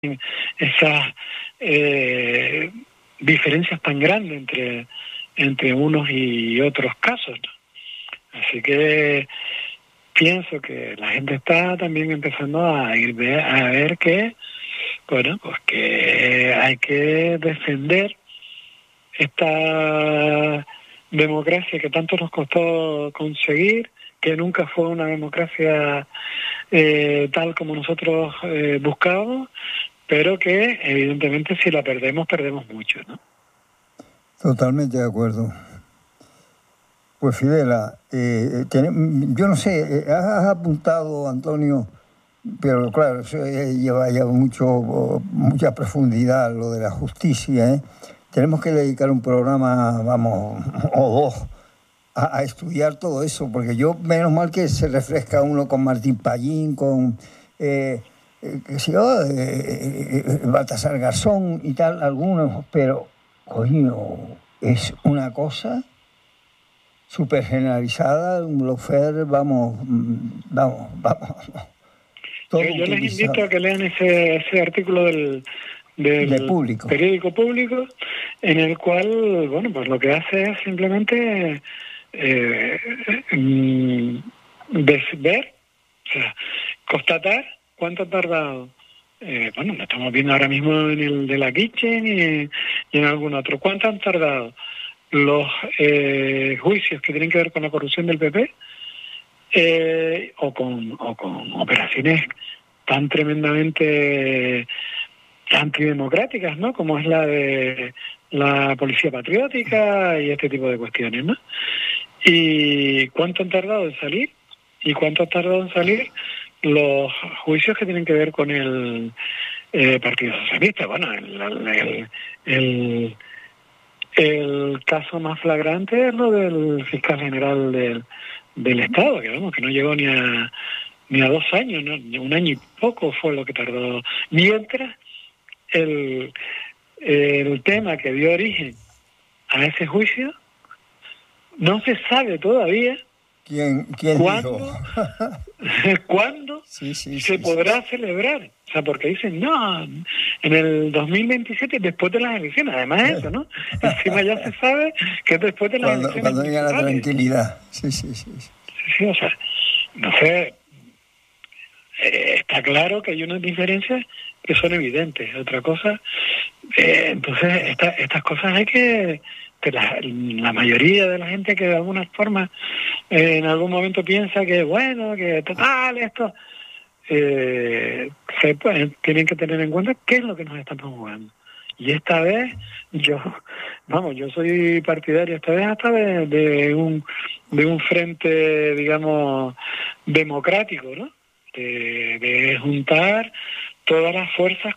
esas diferencias tan grandes entre unos y otros casos, ¿no? Así que pienso que la gente está también empezando a ver que, bueno, pues que hay que defender esta democracia que tanto nos costó conseguir, que nunca fue una democracia tal como nosotros buscábamos, pero que evidentemente si la perdemos, perdemos mucho, ¿no? Totalmente de acuerdo. Pues Fidela, yo no sé, has apuntado, Antonio, pero claro, eso lleva ya mucha profundidad lo de la justicia, ¿eh? Tenemos que dedicar un programa, vamos, o dos, a estudiar todo eso, porque yo, menos mal que se refresca uno con Martín Pallín, con qué sé yo, Baltasar Garzón y tal, algunos, pero, coño, es una cosa súper generalizada, un lofer, vamos. Todo Yo les invito a que lean ese artículo del Público. periódico Público, en el cual, bueno, pues lo que hace es simplemente ver, o sea, constatar cuánto ha tardado. Bueno, lo estamos viendo ahora mismo en el de la Kitchen y en algún otro. ¿Cuánto han tardado los juicios que tienen que ver con la corrupción del PP o con operaciones tan tremendamente antidemocráticas, ¿no? Como es la de la policía patriótica y este tipo de cuestiones, ¿no? ¿Y cuánto han tardado en salir? ¿Y cuánto han tardado en salir los juicios que tienen que ver con el Partido Socialista? Bueno, el caso más flagrante es lo del fiscal general del Estado, que vamos, que no llegó ni a 2 años, ¿no? 1 año y poco fue lo que tardó. Mientras el tema que dio origen a ese juicio no se sabe todavía ¿Quién cuándo se podrá celebrar. O sea, porque dicen, no, en el 2027, después de las elecciones. Además de eso, ¿no? Encima ya se sabe que es después de las elecciones. Cuando venga la tranquilidad. Sí, o sea, no sé, está claro que hay unas diferencias que son evidentes. Otra cosa, entonces estas cosas hay que la mayoría de la gente que de alguna forma en algún momento piensa que bueno, que total esto tienen que tener en cuenta qué es lo que nos estamos jugando. Y esta vez yo soy partidario esta vez hasta de un frente, digamos, democrático, ¿no? De juntar todas las fuerzas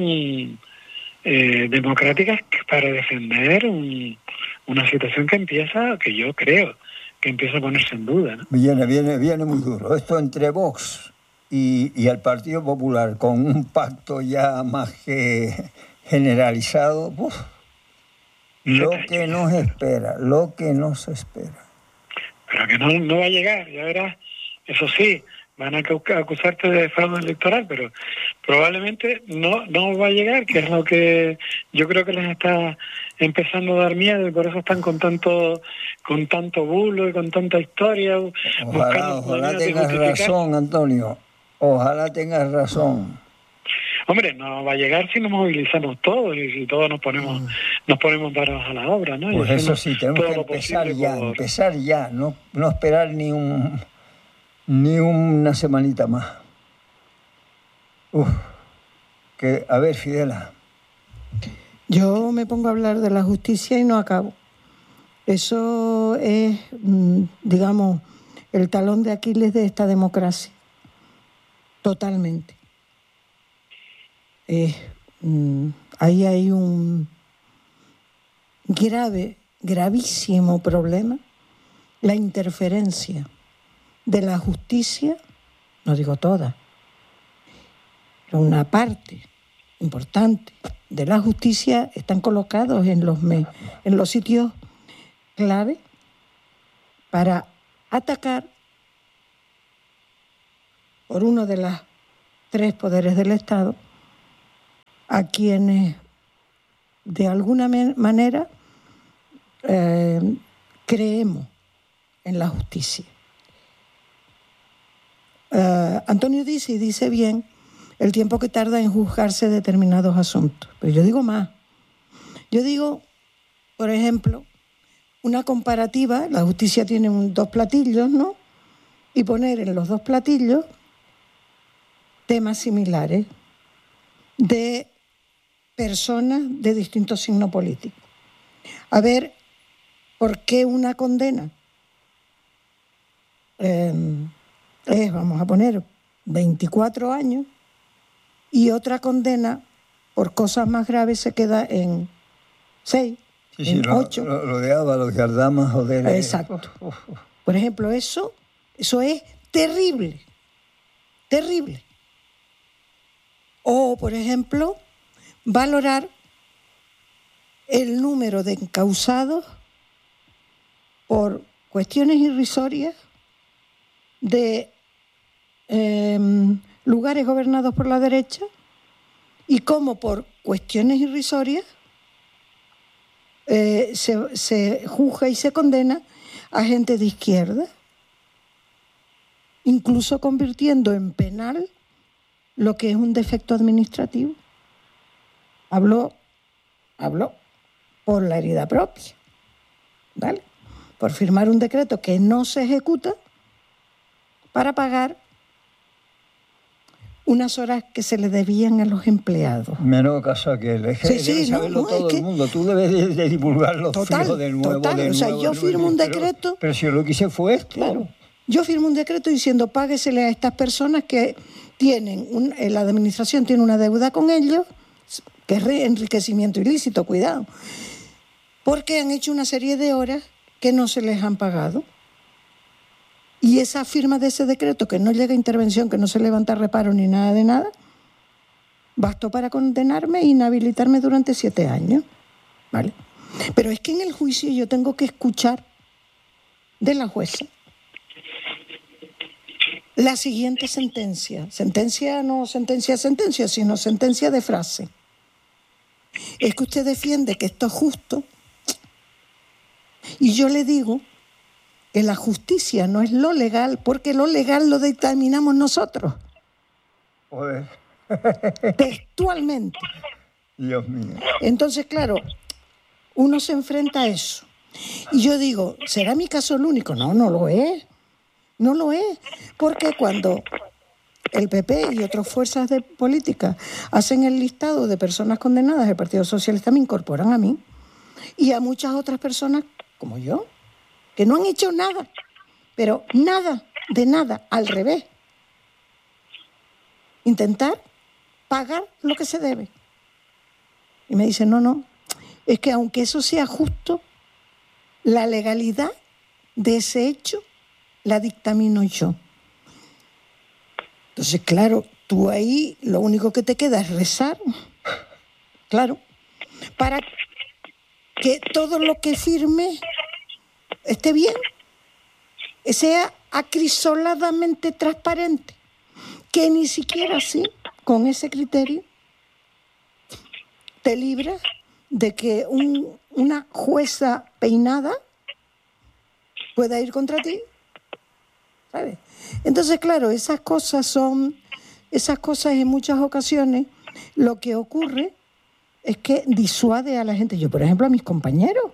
democráticas para defender una situación que yo creo que empieza a ponerse en duda, ¿no? Viene muy duro. Esto entre Vox y el Partido Popular, con un pacto ya más que generalizado, lo que nos espera. Pero que no va a llegar, ya verás. Eso sí, van a acusarte de fraude electoral, pero probablemente no va a llegar, que es lo que yo creo que les está empezando a dar miedo y por eso están con tanto bulo y con tanta historia. Ojalá tengas razón, Antonio. Ojalá tengas razón. Hombre, no va a llegar si nos movilizamos todos y si todos nos ponemos manos a la obra, ¿no? Pues eso sí, tenemos que empezar ya, no esperar ni una semanita más. A ver, Fidela. Yo me pongo a hablar de la justicia y no acabo. Eso es, digamos, el talón de Aquiles de esta democracia. Totalmente. Ahí hay un gravísimo problema, la interferencia de la justicia, no digo toda, pero una parte importante de la justicia están colocados en los sitios clave para atacar por uno de los 3 poderes del Estado a quienes de alguna manera creemos en la justicia. Antonio dice, y dice bien, el tiempo que tarda en juzgarse determinados asuntos. Pero yo digo más. Yo digo, por ejemplo, una comparativa, la justicia tiene dos platillos, ¿no? Y poner en los dos platillos temas similares de personas de distintos signos políticos. A ver, ¿por qué una condena vamos a poner, 24 años y otra condena por cosas más graves se queda en 6, en 8? Lo de Ábalos y Aldama, joder. Exacto. Por ejemplo, eso es terrible, terrible. O, por ejemplo, valorar el número de encausados por cuestiones irrisorias de lugares gobernados por la derecha y cómo por cuestiones irrisorias se juzga y se condena a gente de izquierda, incluso convirtiendo en penal lo que es un defecto administrativo. Hablo por la herida propia, ¿vale? Por firmar un decreto que no se ejecuta para pagar unas horas que se le debían a los empleados. Menos caso que debe saberlo todo el mundo. Tú debes de divulgar los filos de nuevo. Total. O sea, yo firmo un decreto... Pero si yo lo que hice fue esto. Claro. Yo firmo un decreto diciendo páguesele a estas personas que tienen... la administración tiene una deuda con ellos, que es enriquecimiento ilícito, cuidado, porque han hecho una serie de horas que no se les han pagado. Y esa firma de ese decreto, que no llega a intervención, que no se levanta reparo ni nada de nada, bastó para condenarme e inhabilitarme durante 7 años. ¿Vale? Pero es que en el juicio yo tengo que escuchar de la jueza la siguiente sentencia. Sentencia, no sentencia, sino sentencia de frase. Es que usted defiende que esto es justo y yo le digo que la justicia no es lo legal, porque lo legal lo determinamos nosotros. Joder. Textualmente. Dios mío. Entonces, claro, uno se enfrenta a eso. Y yo digo, ¿será mi caso el único? No, no lo es. No lo es. Porque cuando el PP y otras fuerzas de política hacen el listado de personas condenadas, el Partido Socialista me incorporan a mí y a muchas otras personas como yo, que no han hecho nada, pero nada, de nada, al revés. Intentar pagar lo que se debe. Y me dicen, no, es que aunque eso sea justo, la legalidad de ese hecho la dictamino yo. Entonces, claro, tú ahí lo único que te queda es rezar, claro, para que todo lo que firme esté bien, sea acrisoladamente transparente, que ni siquiera así, con ese criterio, te libras de que una jueza peinada pueda ir contra ti, ¿sabes? Entonces, claro, esas cosas en muchas ocasiones lo que ocurre es que disuade a la gente. Yo, por ejemplo, a mis compañeros,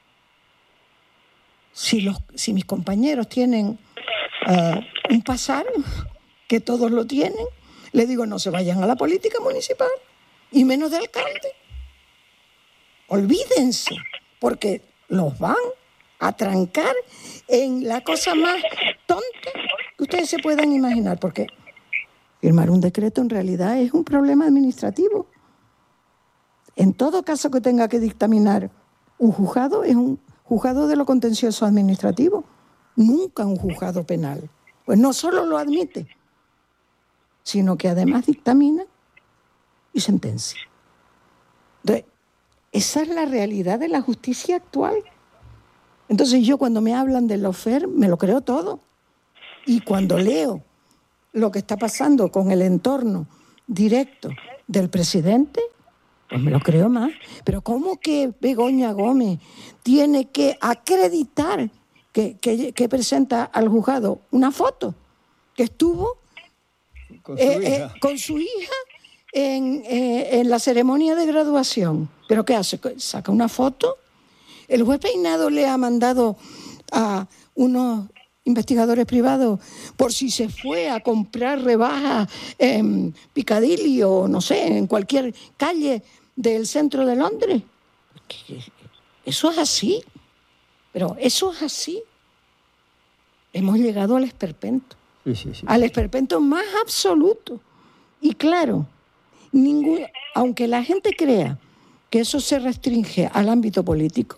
si mis compañeros tienen un pasar, que todos lo tienen, les digo, no se vayan a la política municipal, y menos de alcalde. Olvídense, porque los van a trancar en la cosa más tonta que ustedes se puedan imaginar, porque firmar un decreto en realidad es un problema administrativo. En todo caso que tenga que dictaminar un juzgado, es un juzgado de lo contencioso administrativo, nunca un juzgado penal. Pues no solo lo admite, sino que además dictamina y sentencia. Entonces, esa es la realidad de la justicia actual. Entonces yo cuando me hablan del lawfare me lo creo todo. Y cuando leo lo que está pasando con el entorno directo del presidente, Pues me lo creo más. Pero ¿cómo que Begoña Gómez tiene que acreditar que presenta al juzgado una foto que estuvo con su hija en la ceremonia de graduación? ¿Pero qué hace? ¿Saca una foto? El juez Peinado le ha mandado a unos investigadores privados por si se fue a comprar rebajas en Piccadilly o no sé, en cualquier calle del centro de Londres. Eso es así, pero eso es así. Hemos llegado al esperpento, al esperpento más absoluto. Y claro, aunque la gente crea que eso se restringe al ámbito político,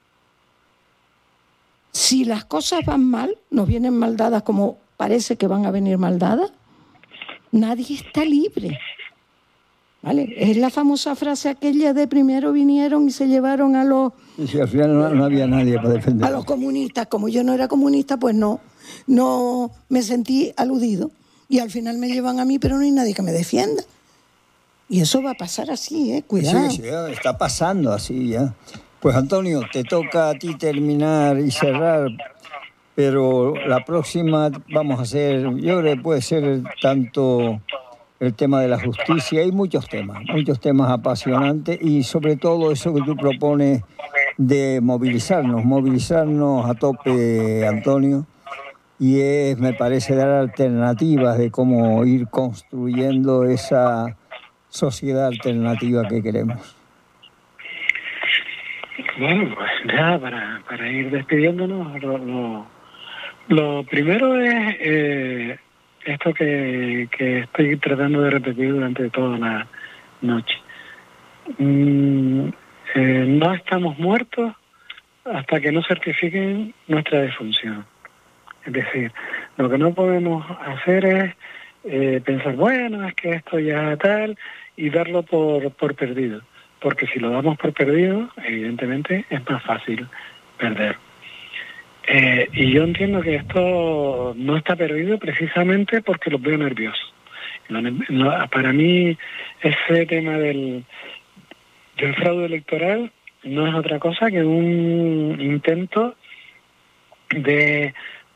si las cosas van mal, nos vienen mal dadas como parece que van a venir mal dadas, nadie está libre. ¿Vale? Es la famosa frase aquella de primero vinieron y se llevaron a los... Sí, al final no había nadie para defender. A los comunistas. Como yo no era comunista, pues no me sentí aludido. Y al final me llevan a mí, pero no hay nadie que me defienda. Y eso va a pasar así, cuidado. Sí, está pasando así ya. Pues Antonio, te toca a ti terminar y cerrar, pero la próxima vamos a hacer, yo creo que puede ser tanto el tema de la justicia, hay muchos temas apasionantes y sobre todo eso que tú propones de movilizarnos a tope, Antonio, y me parece, dar alternativas de cómo ir construyendo esa sociedad alternativa que queremos. Bueno, pues ya para ir despidiéndonos, lo primero es esto que estoy tratando de repetir durante toda la noche. No estamos muertos hasta que no certifiquen nuestra defunción. Es decir, lo que no podemos hacer es pensar, bueno, es que esto ya tal, y darlo por perdido. Porque si lo damos por perdido, evidentemente es más fácil perder. Y yo entiendo que esto no está perdido precisamente porque los veo nerviosos. Para mí, ese tema del fraude electoral no es otra cosa que un intento de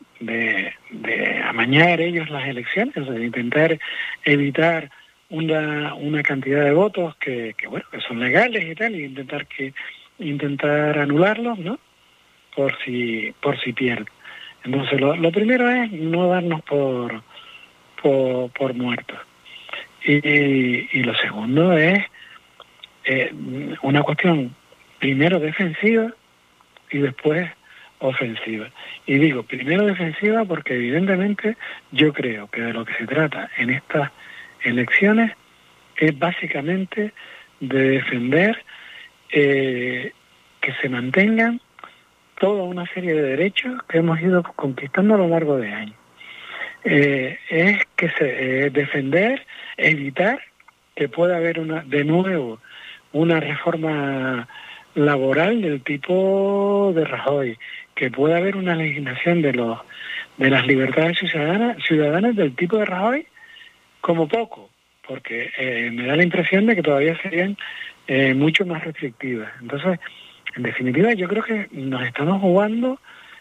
amañar ellos las elecciones, o sea, de intentar evitar una cantidad de votos que son legales y tal, y intentar anularlos, ¿no? Por si pierden. Entonces lo primero es no darnos por muertos. Y lo segundo es una cuestión primero defensiva y después ofensiva. Y digo primero defensiva porque evidentemente yo creo que de lo que se trata en estas elecciones es básicamente de defender que se mantengan toda una serie de derechos que hemos ido conquistando a lo largo de años. Es que defender, evitar que pueda haber de nuevo una reforma laboral del tipo de Rajoy, que pueda haber una legislación de las libertades ciudadanas del tipo de Rajoy, como poco, porque me da la impresión de que todavía serían mucho más restrictivas. Entonces, en definitiva, yo creo que nos estamos jugando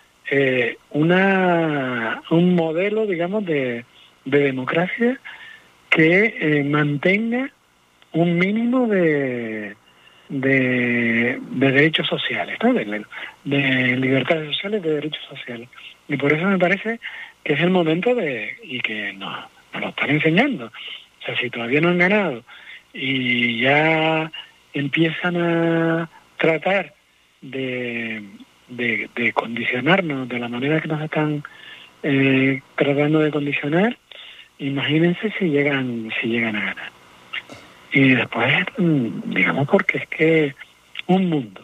un modelo, digamos, de democracia que mantenga un mínimo de derechos sociales, ¿no? de libertades sociales, de derechos sociales. Y por eso me parece que es el momento y que nos lo están enseñando. O sea, si todavía no han ganado y ya empiezan a tratar de condicionarnos de la manera que nos están tratando de condicionar, imagínense si llegan a ganar. Y después, digamos, porque es que un mundo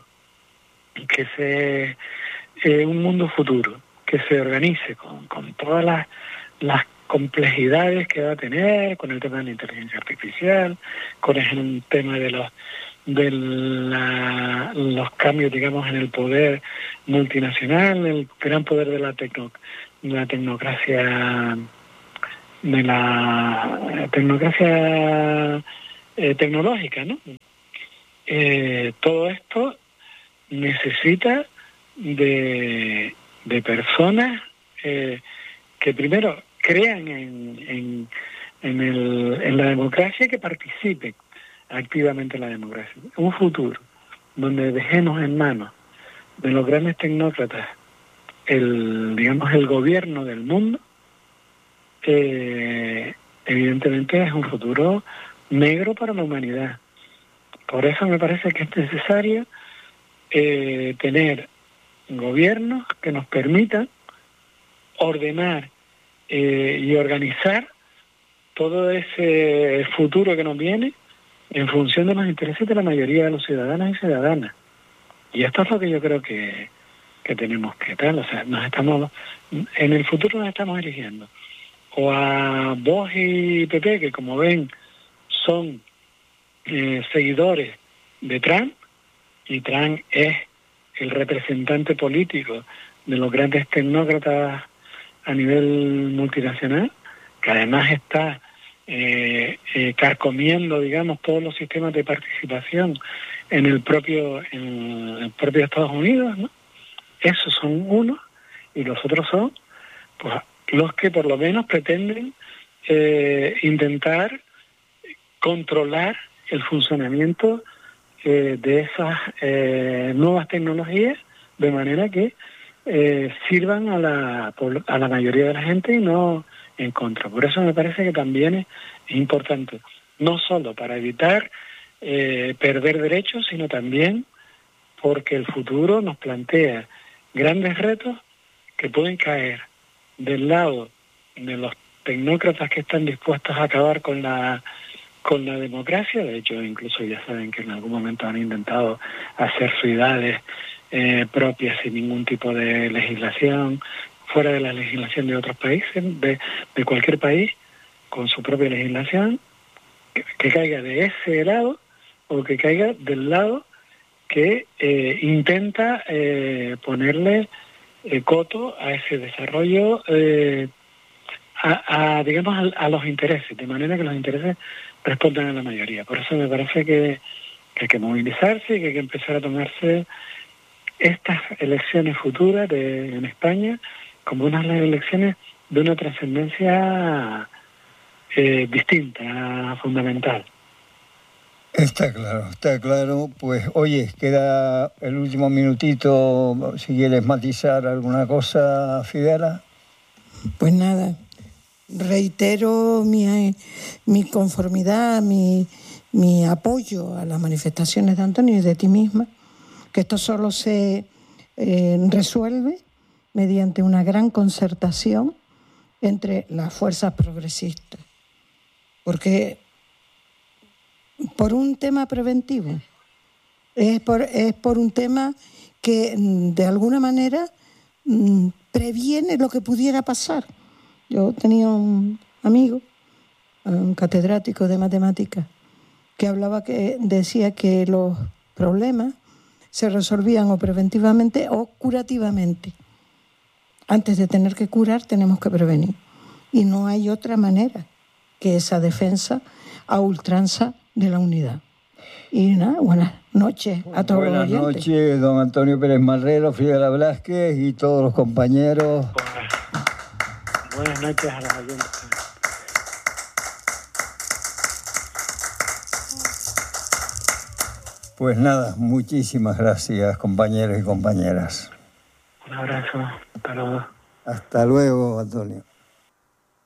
un mundo futuro que se organice con todas las complejidades que va a tener, con el tema de la inteligencia artificial, con el tema de los cambios, digamos, en el poder multinacional, el gran poder de la tecnocracia, tecnológica, ¿no? todo esto necesita de personas que primero crean en la democracia y que participen activamente en la democracia. Un futuro donde dejemos en manos de los grandes tecnócratas el gobierno del mundo, evidentemente es un futuro negro para la humanidad. Por eso me parece que es necesario tener gobiernos que nos permitan ordenar y organizar todo ese futuro que nos viene en función de los intereses de la mayoría de los ciudadanos y ciudadanas. Y esto es lo que yo creo que tenemos que tal, o sea, en el futuro nos estamos eligiendo o a Vox y PP, que como ven son seguidores de Trump, y Trump es el representante político de los grandes tecnócratas a nivel multinacional, que además está carcomiendo, digamos, todos los sistemas de participación en el propio Estados Unidos, ¿no? Esos son unos, y los otros son pues los que por lo menos pretenden intentar controlar el funcionamiento de esas nuevas tecnologías, de manera que sirvan a la mayoría de la gente y no en contra. Por eso me parece que también es importante, no solo para evitar perder derechos, sino también porque el futuro nos plantea grandes retos que pueden caer del lado de los tecnócratas que están dispuestos a acabar con la democracia. De hecho, incluso ya saben que en algún momento han intentado hacer ciudades propias sin ningún tipo de legislación, fuera de la legislación de otros países, de cualquier país, con su propia legislación, que caiga de ese lado o que caiga del lado que intenta ponerle coto a ese desarrollo, digamos, a los intereses, de manera que los intereses respondan a la mayoría. Por eso me parece que hay que movilizarse y que hay que empezar a tomarse estas elecciones futuras en España como unas elecciones de una trascendencia distinta, fundamental. Está claro. Pues oye, queda el último minutito, si quieres matizar alguna cosa, Fidela. Pues nada, reitero mi conformidad, mi apoyo a las manifestaciones de Antonio y de ti misma, que esto solo se resuelve mediante una gran concertación entre las fuerzas progresistas. Porque por un tema preventivo, es por un tema que de alguna manera previene lo que pudiera pasar. Yo tenía un amigo, un catedrático de matemáticas, que decía que los problemas se resolvían o preventivamente o curativamente. Antes de tener que curar, tenemos que prevenir. Y no hay otra manera que esa defensa a ultranza de la unidad. Y nada, buenas noches a todos los oyentes. Buenas noches, don Antonio Pérez Marrero, Fidela Blázquez y todos los compañeros. Buenas noches a los oyentes. Pues nada, muchísimas gracias, compañeros y compañeras. Un abrazo, hasta luego. Hasta luego, Antonio.